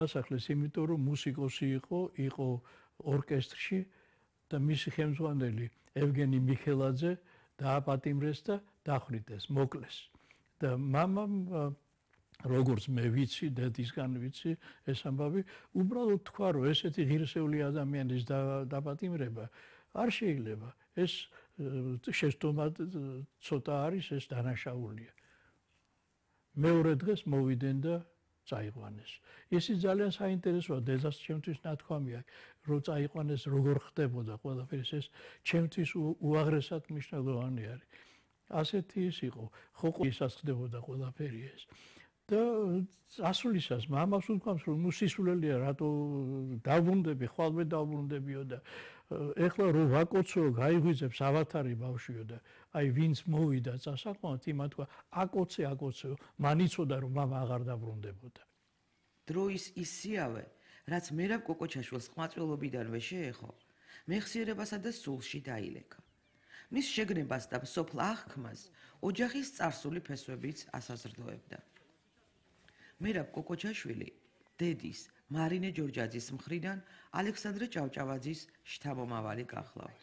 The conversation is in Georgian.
დასახლეს, იმიტომ რომ მუსიკოსი იყო ორკესტრში და მისი ხელმძღვანელი ევგენი მიხელაძე დააპატიმრეს და დახვრიტეს, მოკლეს. და მამამ როგორც მე ვიცი, დედისგან ვიცი ეს ამბავი, უბრალოდ თქვა, რომ ესეთი ღირსეული ადამიანის დაპატიმრება არ შეიძლება. ეს შეცდომა ცოტა არის, ეს დანაშაულია. მეორე დღეს მოვიდნენ და წაიყვანეს. ისი ძალიან საინტერესოა, დედას ჩემთვის ნათქვამი აქვს, რომ წაიყვანეს როგორ ხდებოდა ყველაფერი, ეს ჩემთვის უაღრესად მნიშვნელოვანი არის. ასეთი ის იყო, ხო ისასხდებოდა ყველაფერი ეს. და ასულისას მამას უთქვამს, რომ ნუ სისულელია, რატო დავბრუნდები, ხვალმე დავბრუნდებიო და ეხლა რომ ვაკოცო, გაიღვიძებს ავათარი ბავშვიო და აი ვინც მოვიდა წასაყვანად, იმან თქვა, აკოცე, მან იცოდა რომ მამა აღარ დაბრუნდებოდა. დროის ის სიავე, რაც მერაბ კოკოჩაშვილს ყმაწვილობიდანვე შეეხო, მეხსიერებასა და სულში დაილეკა. მის შეგნებას და მსოფლ აღქმას ოჯახის წარსული ფესვებიც ასაზრდოებდა. მერაბ კოკოჩაშვილი დედის მარინე ჯორჯაძის მხრიდან ალექსანდრე ჭავჭავაძის შთამომავალი გახლავს.